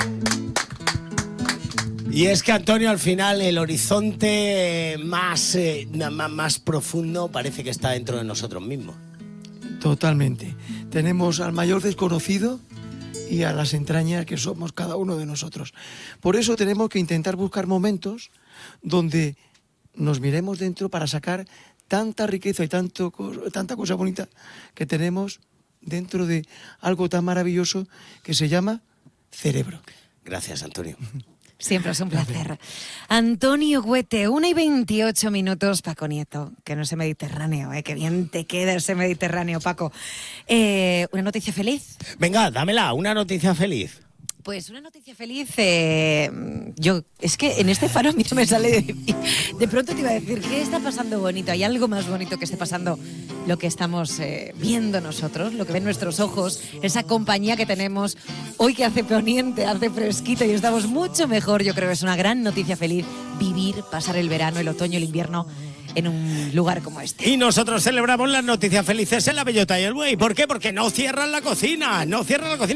Y es que, Antonio, al final el horizonte más profundo parece que está dentro de nosotros mismos. Totalmente. Tenemos al mayor desconocido y a las entrañas que somos cada uno de nosotros. Por eso tenemos que intentar buscar momentos donde nos miremos dentro para sacar tanta riqueza y tanta cosa bonita que tenemos dentro de algo tan maravilloso que se llama cerebro. Gracias, Antonio. Siempre es un placer. Antonio Huete, 1:28, Paco Nieto, que no es Mediterráneo, que bien te queda ese Mediterráneo, Paco. ¿Una noticia feliz? Venga, dámela, una noticia feliz. Pues una noticia feliz, es que en este faro a mí no me sale de pronto te iba a decir, ¿qué está pasando bonito? Hay algo más bonito que esté pasando, lo que estamos viendo nosotros, lo que ven nuestros ojos, esa compañía que tenemos hoy que hace poniente, hace fresquito y estamos mucho mejor. Yo creo que es una gran noticia feliz vivir, pasar el verano, el otoño, el invierno en un lugar como este. Y nosotros celebramos las noticias felices en La Bellota y el Buey. ¿Por qué? Porque no cierran la cocina,